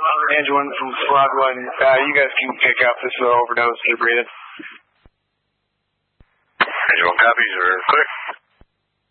Angel 1 from Squad 1. You guys can pick up this overdose. You're breathing. Angel 1 copies. You're clear.